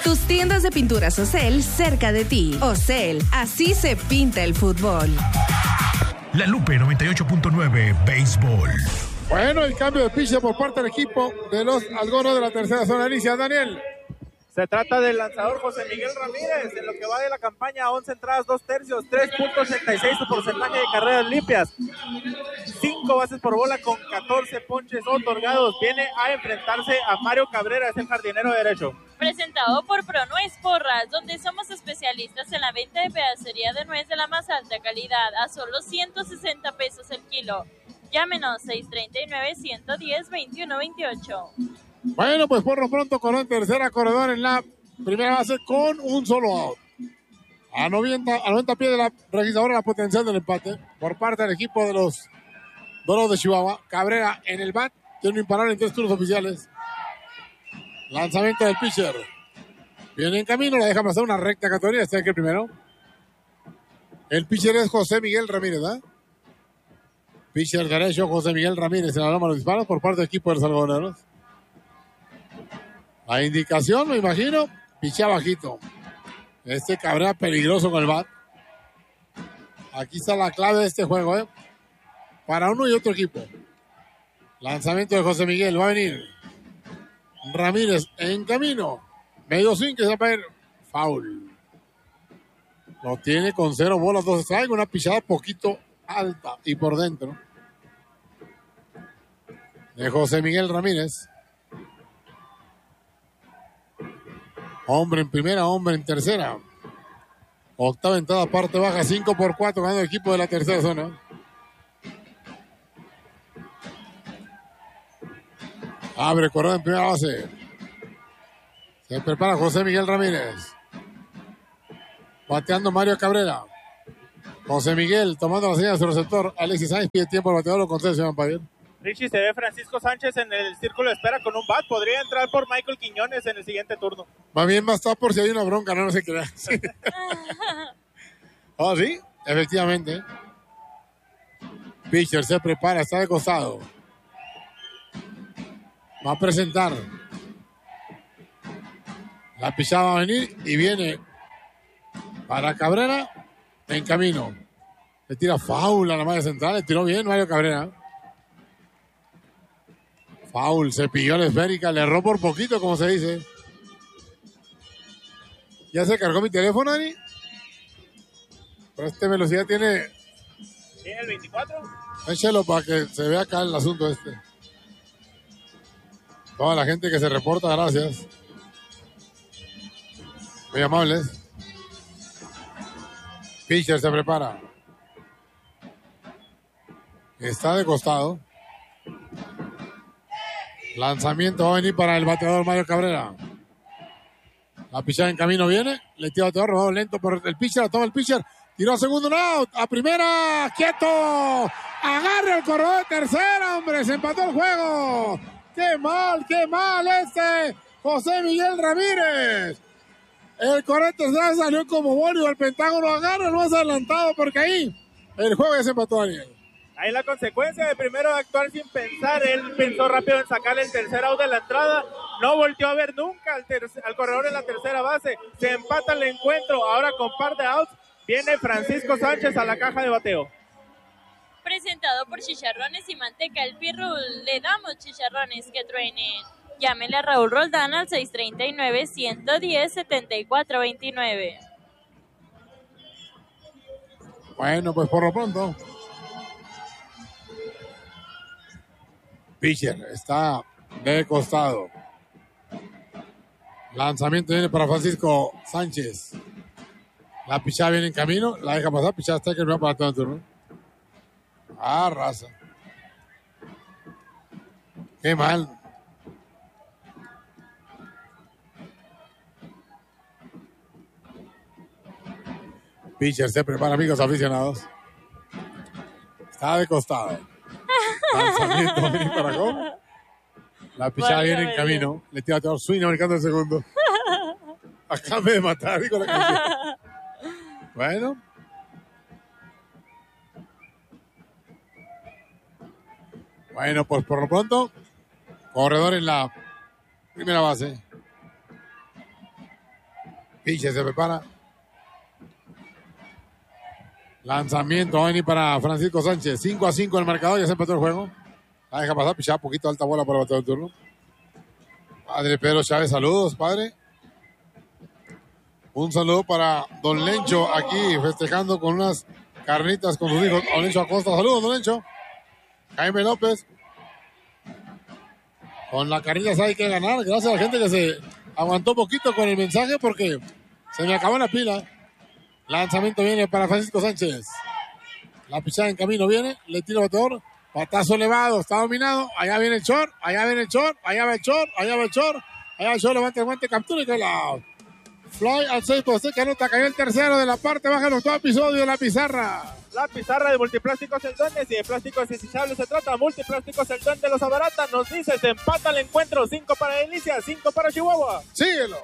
Tus tiendas de pinturas Ocel cerca de ti. Ocel, así se pinta el fútbol. La Lupe 98.9 Béisbol. Bueno, el cambio de pitcher por parte del equipo de los Algonos de la tercera zona. Inicia Daniel. Se trata del lanzador José Miguel Ramírez, en lo que va de la campaña, 11 entradas, 2 tercios, 3.86 su porcentaje de carreras limpias, 5 bases por bola con 14 ponches otorgados. Viene a enfrentarse a Mario Cabrera, es el jardinero derecho. Presentado por ProNuez Porras, donde somos especialistas en la venta de pedacería de nuez de la más alta calidad a solo 160 pesos el kilo. Llámenos 639-110-2128. Bueno, pues por lo pronto corrió en tercera, corredor en la primera base con un solo out. A 90 pies de la registradora la potencial del empate por parte del equipo de los Dorados de Chihuahua. Cabrera en el bat, tiene un imparable en 3 turnos oficiales. Lanzamiento del pitcher. Viene en camino, la deja pasar una recta categoría. Está aquí el primero. El pitcher es José Miguel Ramírez, ¿verdad? Pitcher derecho, José Miguel Ramírez en la loma de los disparos por parte del equipo de los algodoneros. La indicación, me imagino, pichea bajito. Cabrera peligroso con el bat. Aquí está la clave de este juego, para uno y otro equipo. Lanzamiento de José Miguel, va a venir Ramírez en camino. Medio swing que se va a ir foul. Lo tiene con 0 bolas, 2 strikes, una pichada poquito alta y por dentro de José Miguel Ramírez. Hombre en primera, hombre en tercera. Octava entrada, parte baja, 5-4, ganando el equipo de la tercera zona. Abre corredor en primera base. Se prepara José Miguel Ramírez. Bateando Mario Cabrera. José Miguel tomando la señal de su receptor. Alexis Sáenz pide tiempo al bateador, lo concede, señor Payet. Richie, se ve Francisco Sánchez en el círculo de espera con un bat. Podría entrar por Michael Quiñones en el siguiente turno. Va bien, va a estar por si hay una bronca, no se crea. Sí. Oh, sí, efectivamente. Pitcher se prepara, está de costado. Va a presentar. La pichada va a venir y viene para Cabrera en camino. Le tira foul a la malla central, le tiró bien Mario Cabrera. Foul, se pilló la esférica, le erró por poquito, como se dice. ¿Ya se cargó mi teléfono, Dani? Pero velocidad tiene... ¿Tiene el 24? Échelo para que se vea acá el asunto este. Toda la gente que se reporta, gracias. Muy amables. Pitcher se prepara. Está de costado. Lanzamiento va a venir para el bateador Mario Cabrera. La pichada en camino viene. Le tira el bateador, robado lento por el pitcher. La toma el pitcher. Tiró a segundo, out. A primera, quieto. Agarra el corredor de tercera, hombre. Se empató el juego. Qué mal José Miguel Ramírez. El corredor de tercera salió como Borio. El Pentágono agarra el más adelantado porque ahí el juego ya se empató, Daniel. Ahí la consecuencia de primero actuar sin pensar. Él pensó rápido en sacarle el tercer out de la entrada. No volteó a ver nunca al corredor en la tercera base. Se empata el encuentro. Ahora con par de outs viene Francisco Sánchez a la caja de bateo. Presentado por Chicharrones y Manteca El Pirrul. Le damos chicharrones que truenen. Llámele a Raúl Roldán al 639-110-7429. Bueno, pues por lo pronto pitcher está de costado. Lanzamiento viene para Francisco Sánchez. La pichada viene en camino, la deja pasar, pichada está que no va para todo el turno. Ah, raza. Qué mal. Pitcher se prepara, amigos aficionados. Está de costado. Lanzamiento viene para acá. La pichada viene en camino. Le tira todo swing marcando el segundo. Acá me de matar, digo la canción. Bueno. Bueno, pues por lo pronto, corredor en la primera base. Pitcher se prepara. Lanzamiento va a venir para Francisco Sánchez. 5-5 el marcador, ya se empezó el juego. La deja pasar, pichar poquito alta bola para el bateador de turno. Padre Pedro Chávez, saludos, padre. Un saludo para don Lencho aquí festejando con unas carnitas con sus hijos. Don Lencho Acosta, saludos, don Lencho. Jaime López. Con la carnita hay que ganar. Gracias a la gente que se aguantó poquito con el mensaje porque se me acabó la pila. Lanzamiento viene para Francisco Sánchez. La pichada en camino viene. Le tira el bateador. Patazo elevado. Está dominado. Allá viene el short. Allá viene el short. Allá va el short. Allá va el short. Allá el short. Levanta el guante. Captura y cae la fly al 6 por que anota. Cayó el tercero de la parte baja del octavo episodio de la pizarra. La pizarra de Multiplásticos El Duende y de plásticos desechables se trata. Multiplásticos El Duende los abarata. Nos dice, se empata el encuentro. 5 para Delicia, 5 para Chihuahua. Síguelo.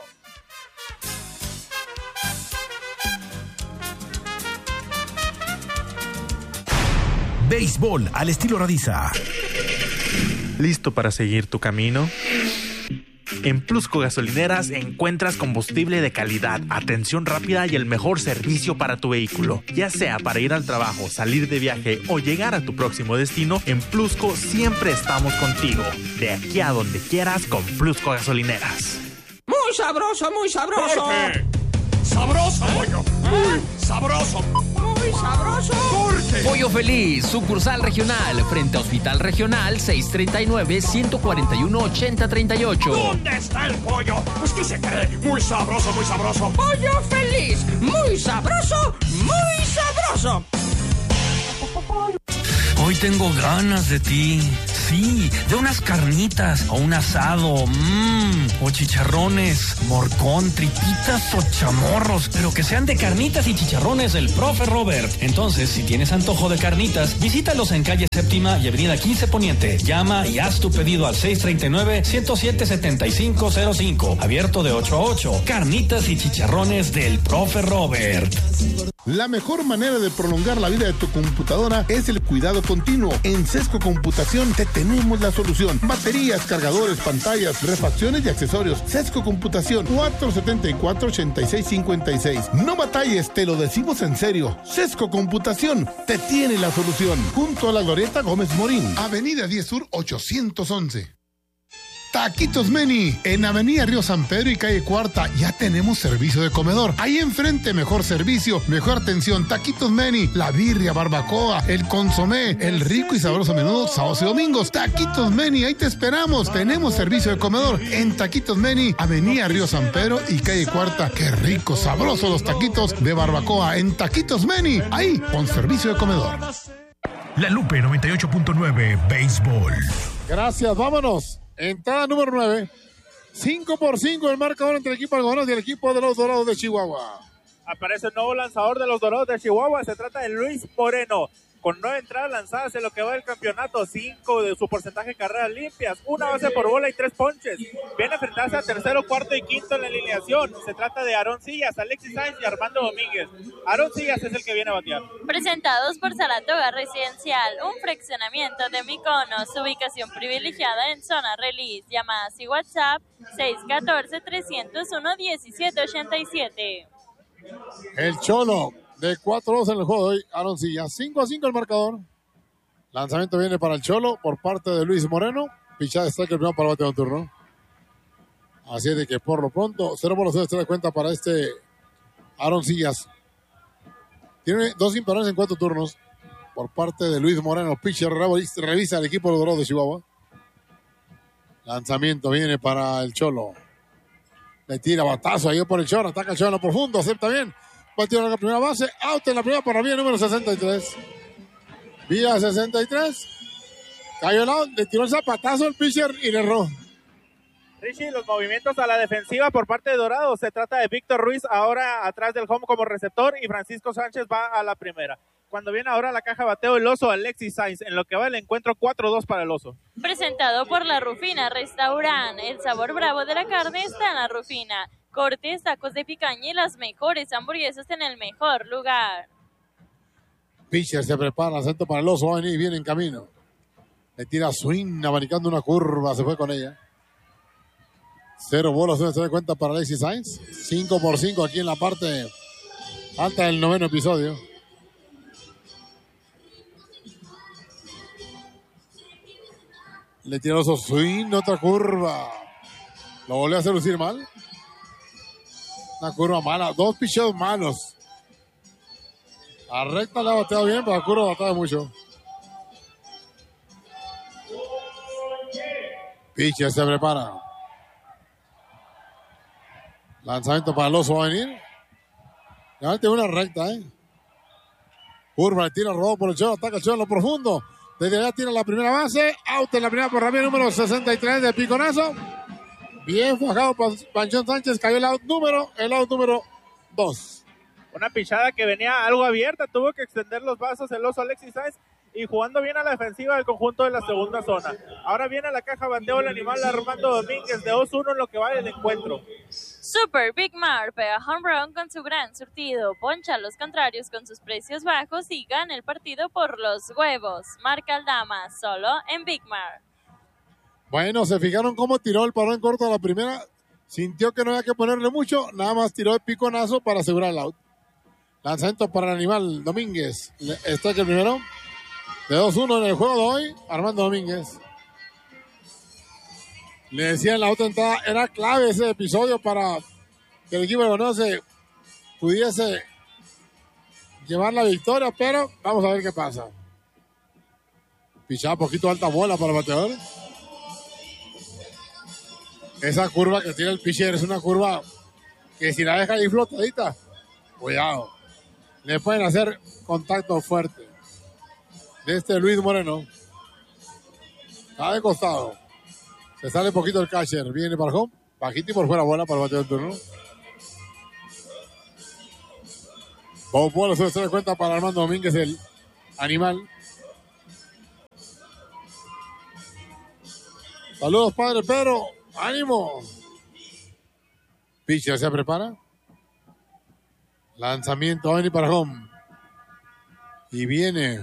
Béisbol al estilo Radiza. ¿Listo para seguir tu camino? En Plusco Gasolineras encuentras combustible de calidad, atención rápida y el mejor servicio para tu vehículo. Ya sea para ir al trabajo, salir de viaje o llegar a tu próximo destino, en Plusco siempre estamos contigo. De aquí a donde quieras con Plusco Gasolineras. ¡Muy sabroso, muy sabroso! ¡Corte! ¡Sabroso, pollo! ¡Muy sabroso! ¡Muy sabroso! ¡Corte! Pollo Feliz, sucursal regional, frente a Hospital Regional 639-141-8038. ¿Dónde está el pollo? Pues que se cree muy sabroso, muy sabroso. ¡Pollo Feliz! ¡Muy sabroso, muy sabroso! Hoy tengo ganas de ti. Sí, de unas carnitas o un asado, o chicharrones, morcón, tripitas o chamorros, pero que sean de carnitas y chicharrones del Profe Robert. Entonces, si tienes antojo de carnitas, visítalos en calle Séptima y avenida 15 Poniente. Llama y haz tu pedido al 639-107-7505. Abierto de 8 a 8. Carnitas y chicharrones del Profe Robert. La mejor manera de prolongar la vida de tu computadora es el cuidado continuo. En Sesco Computación te tenemos la solución. Baterías, cargadores, pantallas, refacciones y accesorios. Sesco Computación, 474-8656. No batalles, te lo decimos en serio. Sesco Computación te tiene la solución. Junto a la Glorieta Gómez Morín. Avenida 10 Sur 811. Taquitos Meni, en Avenida Río San Pedro y Calle Cuarta, ya tenemos servicio de comedor. Ahí enfrente, mejor servicio, mejor atención. Taquitos Meni, la birria, barbacoa, el consomé, el rico y sabroso menudo, sábados y domingos. Taquitos Meni, ahí te esperamos. Tenemos servicio de comedor en Taquitos Meni, Avenida Río San Pedro y Calle Cuarta. Qué rico, sabroso los taquitos de barbacoa en Taquitos Meni, ahí con servicio de comedor. La Lupe 98.9 Béisbol. Gracias, vámonos. Entrada número 9. 5-5 el marcador entre el equipo algodoneros y el equipo de los Dorados de Chihuahua. Aparece el nuevo lanzador de los Dorados de Chihuahua. Se trata de Luis Moreno. Con 9 entradas lanzadas en lo que va del campeonato, 5 de su porcentaje de carreras limpias, 1 base por bola y 3 ponches. Viene a enfrentarse a tercero, cuarto y quinto en la alineación. Se trata de Aarón Sillas, Alexis Sainz y Armando Domínguez. Aarón Sillas es el que viene a batear. Presentados por Saratoga Residencial, un fraccionamiento de Mykonos, su ubicación privilegiada en zona release. Llamadas y WhatsApp 614-301-1787. El Cholo de 4-2 en el juego de hoy, Aarón Sillas. 5-5 el marcador. Lanzamiento viene para el Cholo por parte de Luis Moreno. Pichada está que el primero para el bateador de turno. Así es de que por lo pronto, 0-0 se da cuenta para este Aarón Sillas. Tiene 2 imparables en 4 turnos por parte de Luis Moreno. Pitcher revisa el equipo de los Dorados de Chihuahua. Lanzamiento viene para el Cholo. Le tira batazo ahí por el Cholo. Ataca el Cholo profundo. Acepta bien. Batió en la primera base. Out en la primera para vía número 63. Vía 63. Cayó el out. Le tiró el zapatazo el pitcher y le erró. Richie, los movimientos a la defensiva por parte de Dorados. Se trata de Víctor Ruiz ahora atrás del home como receptor y Francisco Sánchez va a la primera. Cuando viene ahora la caja bateo el oso Alexis Sainz. En lo que va el encuentro 4-2 para el oso. Presentado por La Rufina Restaurant. El sabor bravo de la carne está en La Rufina. Cortes, tacos de picaña y las mejores hamburguesas en el mejor lugar. Pitcher se prepara, centro para el oso, va a venir, viene en camino. Le tira swing, abanicando una curva, se fue con ella. 0 bolas, se da cuenta para Alexis Sainz. 5-5 aquí en la parte alta del 9º episodio. Le tiró su swing, otra curva. Lo volvió a hacer lucir mal. Una curva mala, 2 picheos malos. A recta le ha bateado bien, pero a curva batea mucho. Pitcher se prepara. Lanzamiento para el oso va a venir. Ya tiene una recta, Curva, le tira rodado por el show, ataca el show en lo profundo. Desde allá tira la primera base. Out en la primera por Ramírez, número 63 de piconazo. Bien fajado Panchón Sánchez. Cayó el out número 2. Una pichada que venía algo abierta. Tuvo que extender los brazos el oso Alexis Sainz. Y jugando bien a la defensiva del conjunto de la segunda zona. Ahora viene a la caja bateo el animal Armando Domínguez de 2-1 en lo que va del encuentro. Super Big Mar pega home run con su gran surtido, poncha a los contrarios con sus precios bajos y gana el partido por los huevos. Marca Aldama, solo en Big Mar. Bueno, se fijaron cómo tiró el parón corto a la primera. Sintió que no había que ponerle mucho, nada más tiró el piconazo para asegurar el out. Lanzamiento para el animal Domínguez. Está aquí el primero. De 2-1 en el juego de hoy, Armando Domínguez. Le decía en la otra entrada, era clave ese episodio para que el equipo de Bonao se pudiese llevar la victoria, pero vamos a ver qué pasa. Pichada poquito alta bola para el bateador. Esa curva que tiene el pitcher es una curva que si la deja ahí flotadita, cuidado, le pueden hacer contacto fuerte. De Luis Moreno. Está de costado. Se sale poquito el catcher. Viene para home. Bajito y por fuera bola para el bateador del turno. Bola se da cuenta para Armando Domínguez, el animal. Saludos, padre Pedro. ¡Ánimo! Pitcher se prepara. Lanzamiento va a venir para home. Y viene